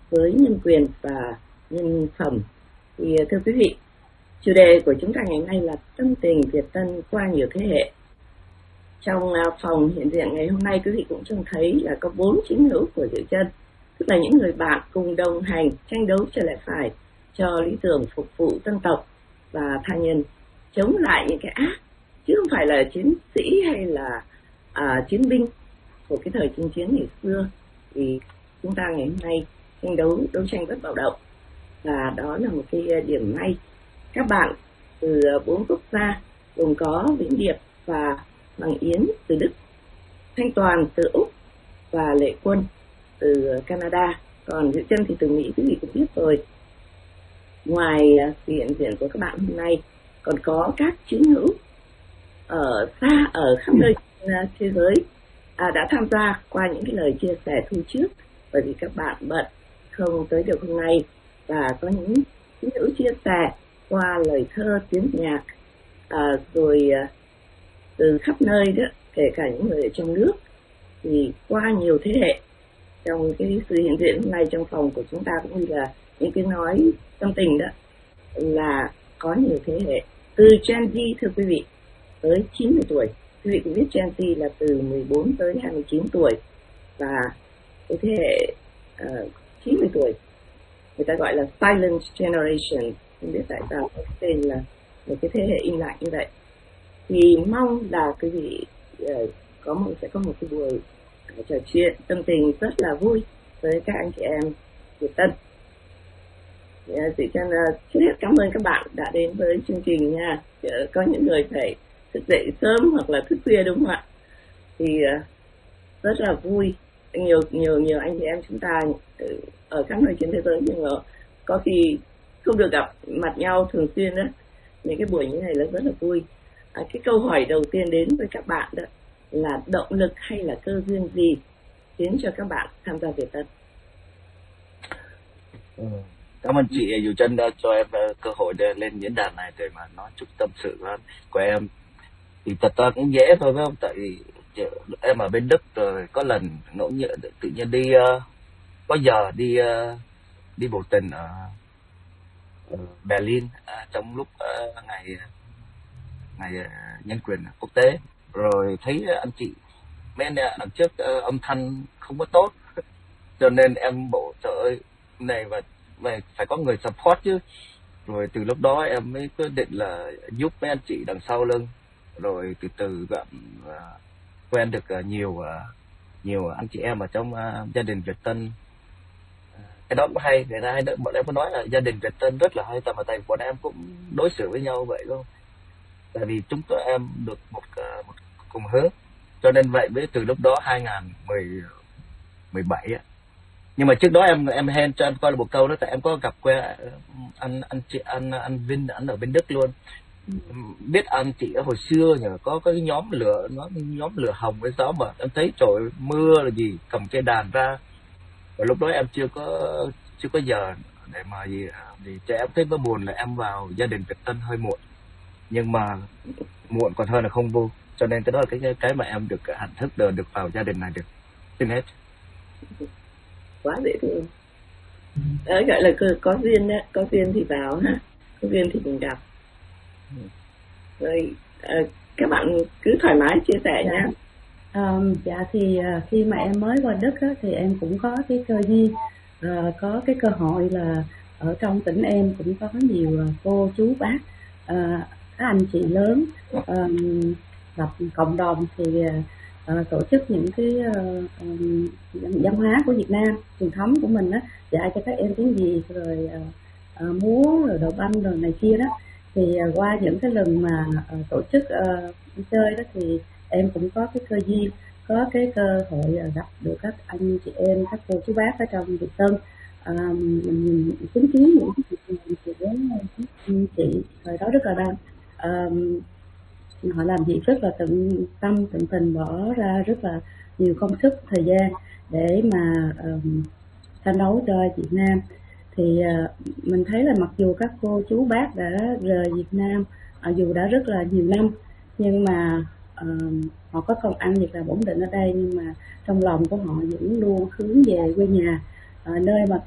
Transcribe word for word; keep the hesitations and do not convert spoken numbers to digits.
với nhân quyền và nhân phẩm. Thì thưa quý vị, chủ đề của chúng ta ngày hôm nay là tâm tình Việt Tân qua nhiều thế hệ. Trong phòng hiện diện ngày hôm nay, quý vị cũng trông thấy là có bốn chiến hữu của Diệu Chân, tức là những người bạn cùng đồng hành tranh đấu cho lẽ phải, cho lý tưởng phục vụ dân tộc và tha nhân, chống lại những cái ác, chứ không phải là chiến sĩ hay là à, chiến binh của cái thời chinh chiến ngày xưa. Thì chúng ta ngày hôm nay tranh đấu đấu tranh rất bạo động, và đó là một cái điểm may. Các bạn từ bốn quốc gia gồm có Vĩnh Điệp và Bằng Yến từ Đức, Thanh Toàn từ Úc và Lệ Quân từ Canada. Còn Diệu Chân thì từ Mỹ, quý vị cũng biết rồi. Ngoài sự hiện diện của các bạn hôm nay, còn có các chiến hữu ở xa, ở khắp nơi thế giới à, đã tham gia qua những cái lời chia sẻ thu trước, bởi vì các bạn bận không tới được hôm nay, và có những chiến hữu chia sẻ qua lời thơ, tiếng nhạc, à, rồi à, từ khắp nơi đó, kể cả những người ở trong nước. Thì qua nhiều thế hệ, trong cái sự hiện diện hôm nay trong phòng của chúng ta, cũng như là những cái nói tâm tình đó, là có nhiều thế hệ từ Gen Z, thưa quý vị, tới chín mươi tuổi. Quý vị cũng biết Gen Z là từ mười bốn tới hai mươi chín tuổi, và cái thế hệ uh, chín mươi tuổi người ta gọi là Silent Generation. Không biết tại sao có tên là một cái thế hệ im lặng như vậy. Thì mong là quý vị uh, có một sẽ có một cái buổi uh, trò chuyện tâm tình rất là vui với các anh chị em Việt Tân. Chị Chân uh, trước hết cảm ơn các bạn đã đến với chương trình nha. Có những người phải thức dậy sớm hoặc là thức khuya, đúng không ạ? Thì uh, rất là vui. Nhiều nhiều nhiều anh chị em chúng ta ở các nơi trên thế giới, nhưng mà có khi không được gặp mặt nhau thường xuyên đó. Những cái buổi như này là rất là vui. À, cái câu hỏi đầu tiên đến với các bạn đó là động lực hay là cơ duyên gì khiến cho các bạn tham gia Việt Tân? Ừ. Cảm ơn chị Diệu Chân đã cho em cơ hội để lên diễn đàn này để mà nói chút tâm sự của em. Thì thật ra cũng dễ thôi phải không? Tại vì em ở bên Đức rồi, có lần ngẫu nhiên tự nhiên đi uh, có giờ đi uh, đi bộ tình ở uh, Berlin uh, trong lúc uh, ngày ngày uh, nhân quyền quốc tế, rồi thấy anh chị mấy anh đằng trước uh, âm thanh không có tốt, cho nên em bộ trời ơi này và về phải có người support chứ. Rồi từ lúc đó em mới quyết định là giúp mấy anh chị đằng sau lưng, rồi từ từ gặp uh, quen được uh, nhiều uh, nhiều anh chị em ở trong uh, gia đình Việt Tân. Uh, cái đó cũng hay, người ta hay đợi, bọn em có nói là gia đình Việt Tân rất là hay, tại mà tại bọn em cũng đối xử với nhau vậy luôn, tại vì chúng tôi em được một, uh, một cùng hướng, cho nên vậy với từ lúc đó hai không một bảy. Nhưng mà trước đó em em hẹn cho anh coi là một câu đó, tại em có gặp quen anh anh chị anh anh Vinh, anh ở bên Đức luôn. Biết anh chị ở hồi xưa nhờ có cái nhóm lửa nó nhóm lửa hồng với sao mà em thấy trời mưa là gì cầm cây đàn ra, và lúc đó em chưa có chưa có giờ để mà gì thì cho em thấy mới buồn là em vào gia đình Việt Tân hơi muộn, nhưng mà muộn còn hơn là không vô, cho nên cái đó là cái cái mà em được hạnh thức được được vào gia đình này được. Xin hết. Quá dễ thương. Đấy, gọi là có duyên đấy, có duyên thì vào ha, có duyên thì mình gặp. Rồi à, các bạn cứ thoải mái chia sẻ dạ. nhé. À, dạ thì khi mà em mới qua Đức á, thì em cũng có cái cơ duyên, à, có cái cơ hội là ở trong tỉnh em cũng có nhiều cô chú bác, à, các anh chị lớn à, lập cộng đồng thì À, tổ chức những cái uh, um, văn hóa của Việt Nam truyền thống của mình á, dạy cho các em tiếng Việt, rồi uh, uh, múa, rồi đầu banh, rồi này kia đó. Thì uh, qua những cái lần mà uh, tổ chức uh, đi chơi đó thì em cũng có cái cơ duyên, có cái cơ hội uh, gặp được các anh chị em, các cô chú bác ở trong Việt Tân. Uh, mình chứng kiến những cái chuyện của anh chị thời đó rất là đông. Uh, họ làm việc rất là tận tâm tận tình, bỏ ra rất là nhiều công sức thời gian để mà um, tranh đấu cho Việt Nam. Thì uh, mình thấy là mặc dù các cô chú bác đã rời Việt Nam, uh, dù đã rất là nhiều năm, nhưng mà uh, họ có công ăn việc làm ổn định ở đây, nhưng mà trong lòng của họ vẫn luôn hướng về quê nhà, uh, nơi mà